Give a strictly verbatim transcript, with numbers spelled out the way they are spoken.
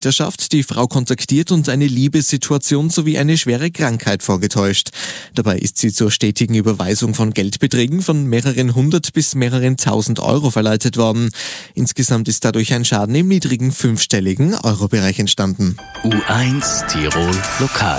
Täterschaft die Frau kontaktiert und eine Liebessituation sowie eine schwere Krankheit vorgetäuscht. Dabei ist sie zur stetigen Überweisung von Geldbeträgen von mehreren hundert bis mehreren tausend Euro verleitet worden. Insgesamt ist dadurch ein Schaden im niedrigen fünfstelligen Eurobereich entstanden. U eins Tirol Lokal.